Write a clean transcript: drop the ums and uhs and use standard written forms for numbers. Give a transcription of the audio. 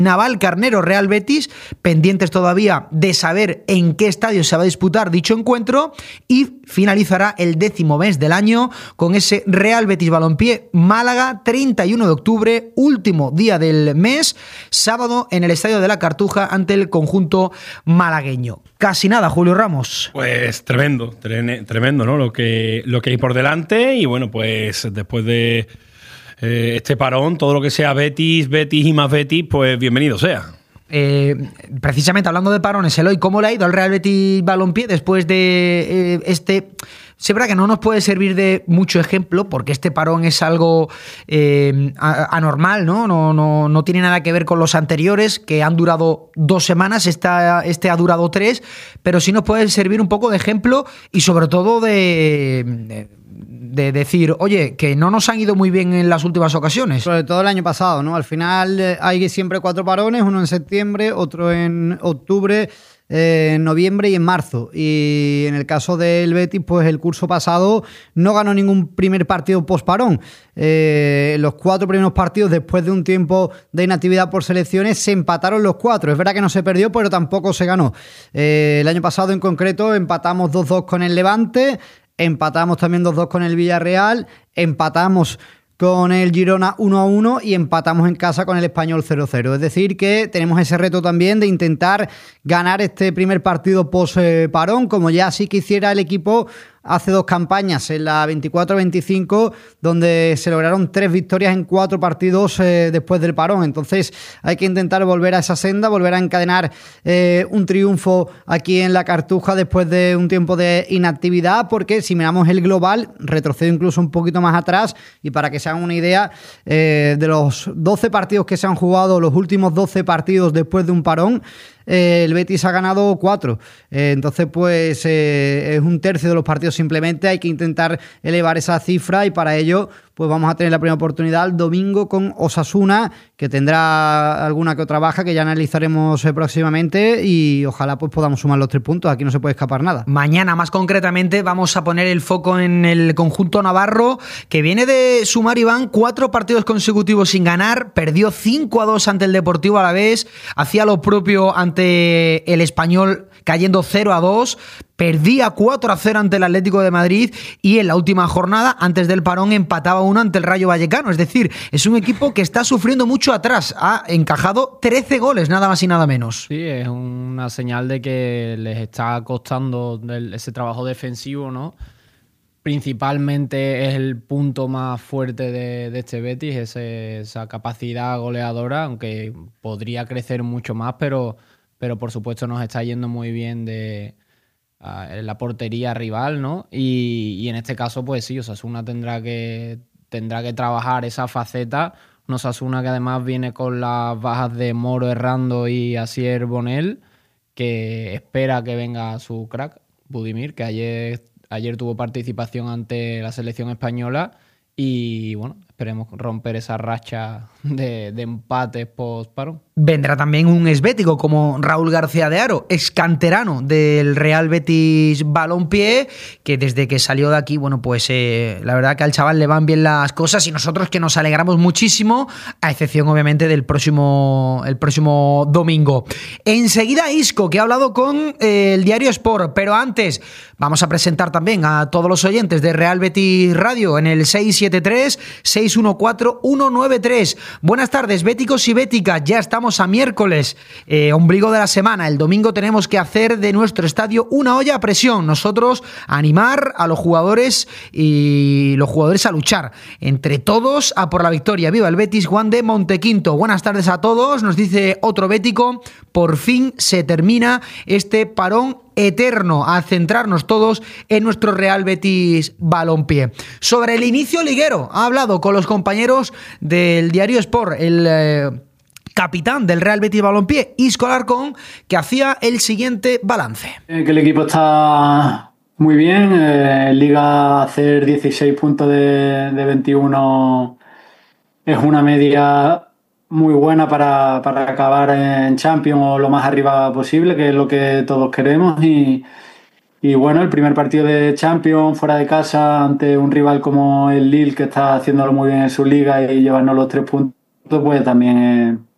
Navalcarnero Real Betis, pendientes todavía de saber en qué estadio se va a disputar dicho encuentro, y finalizará el 10º mes del año con ese Real Betis Balompié Málaga, 31 de octubre, último día del mes, sábado en el Estadio de la Cartuja ante el conjunto malagueño. Casi nada, Julio Ramos. Pues tremendo, ¿no? Lo que hay por delante, y bueno, pues después de este parón, todo lo que sea Betis y más Betis, pues bienvenido sea. Precisamente hablando de parones, Eloy, ¿cómo le ha ido al Real Betis Balompié después de este? Sí, es verdad que no nos puede servir de mucho ejemplo porque este parón es algo anormal, ¿no? No tiene nada que ver con los anteriores, que han durado 2 semanas, este ha durado 3, pero sí nos puede servir un poco de ejemplo y sobre todo de decir, oye, que no nos han ido muy bien en las últimas ocasiones. Sobre todo el año pasado, ¿no? Al final hay siempre 4 parones, uno en septiembre, otro en octubre, en noviembre y en marzo. Y en el caso del Betis, pues el curso pasado no ganó ningún primer partido post-parón. Los 4 primeros partidos, después de un tiempo de inactividad por selecciones, se empataron los 4. Es verdad que no se perdió, pero tampoco se ganó. El año pasado en concreto empatamos 2-2 con el Levante, empatamos también 2-2 con el Villarreal, empatamos con el Girona 1-1 y empatamos en casa con el Español 0-0. Es decir, que tenemos ese reto también de intentar ganar este primer partido post-parón, como ya sí que hiciera el equipo hace 2 campañas, en la 24-25, donde se lograron 3 victorias en 4 partidos después del parón. Entonces hay que intentar volver a esa senda, volver a encadenar un triunfo aquí en la Cartuja después de un tiempo de inactividad, porque si miramos el global, retrocedo incluso un poquito más atrás, y para que se hagan una idea, de los 12 partidos que se han jugado, los últimos 12 partidos después de un parón, el Betis ha ganado 4. Entonces, pues es un tercio de los partidos simplemente. Hay que intentar elevar esa cifra y para ello pues vamos a tener la primera oportunidad el domingo con Osasuna, que tendrá alguna que otra baja que ya analizaremos próximamente, y ojalá pues podamos sumar los 3 puntos. Aquí no se puede escapar nada. Mañana, más concretamente, vamos a poner el foco en el conjunto navarro, que viene de sumar, Iván, 4 partidos consecutivos sin ganar. Perdió 5-2 ante el Deportivo Alavés, hacía lo propio ante el Español cayendo 0-2, perdía 4-0 ante el Atlético de Madrid y en la última jornada, antes del parón, empataba 1 ante el Rayo Vallecano. Es decir, es un equipo que está sufriendo mucho atrás. Ha encajado 13 goles, nada más y nada menos. Sí, es una señal de que les está costando ese trabajo defensivo, ¿no? Principalmente es el punto más fuerte de este Betis, esa capacidad goleadora, aunque podría crecer mucho más, pero por supuesto nos está yendo muy bien de la portería rival, ¿no? Y en este caso, pues sí, Osasuna tendrá que trabajar esa faceta. Un Osasuna que además viene con las bajas de Moro Errando y Asier Bonel, que espera que venga su crack, Budimir, que ayer tuvo participación ante la selección española, y bueno, esperemos romper esa racha de empates post-parón. Vendrá también un esbético como Raúl García de Haro, ex canterano del Real Betis Balompié, que desde que salió de aquí, bueno, pues la verdad que al chaval le van bien las cosas y nosotros que nos alegramos muchísimo, a excepción obviamente del próximo domingo. Enseguida Isco, que ha hablado con el Diario Sport, pero antes vamos a presentar también a todos los oyentes de Real Betis Radio en el 673-614-193. Buenas tardes, béticos y béticas, ya estamos a miércoles, ombligo de la semana. El domingo tenemos que hacer de nuestro estadio una olla a presión. Nosotros animar a los jugadores y los jugadores a luchar. Entre todos a por la victoria. ¡Viva el Betis! Juan de Montequinto. Buenas tardes a todos. Nos dice otro bético. Por fin se termina este parón eterno, a centrarnos todos en nuestro Real Betis Balompié. Sobre el inicio liguero, ha hablado con los compañeros del Diario Sport el capitán del Real Betis Balompié, Isco Alarcón, que hacía el siguiente balance. Que el equipo está muy bien. En Liga hacer 16 puntos de 21 es una media muy buena para acabar en Champions o lo más arriba posible, que es lo que todos queremos. Y bueno, el primer partido de Champions fuera de casa ante un rival como el Lille, que está haciéndolo muy bien en su liga, y llevarnos los 3 puntos, pues también